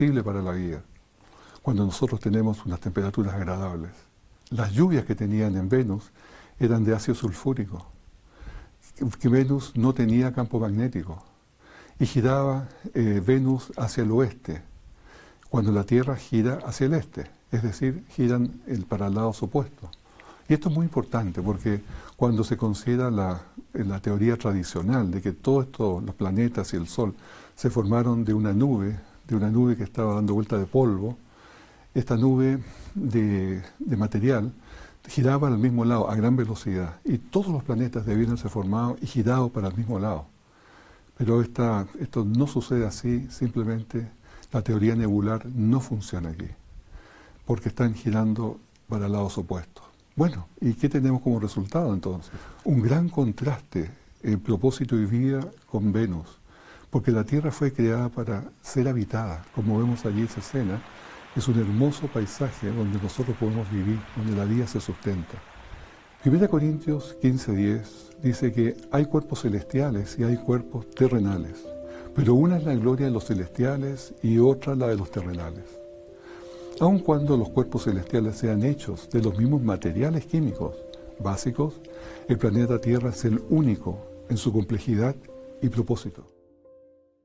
imposible para la vida, cuando nosotros tenemos unas temperaturas agradables. Las lluvias que tenían en Venus eran de ácido sulfúrico, que Venus no tenía campo magnético, y giraba Venus hacia el oeste, cuando la Tierra gira hacia el este, es decir, giran para lados opuestos. Y esto es muy importante porque cuando se considera la teoría tradicional de que todos los planetas y el Sol se formaron de una nube que estaba dando vuelta de polvo, esta nube de material giraba al mismo lado a gran velocidad y todos los planetas debieron ser formados y girados para el mismo lado. Pero esto no sucede así, simplemente la teoría nebular no funciona aquí, porque están girando para lados opuestos. Bueno, ¿y qué tenemos como resultado entonces? Un gran contraste en propósito y vida con Venus, porque la Tierra fue creada para ser habitada. Como vemos allí esa escena, es un hermoso paisaje donde nosotros podemos vivir, donde la vida se sustenta. 1 Corintios 15:10 dice que hay cuerpos celestiales y hay cuerpos terrenales, pero una es la gloria de los celestiales y otra la de los terrenales. Aun cuando los cuerpos celestiales sean hechos de los mismos materiales químicos básicos, el planeta Tierra es el único en su complejidad y propósito.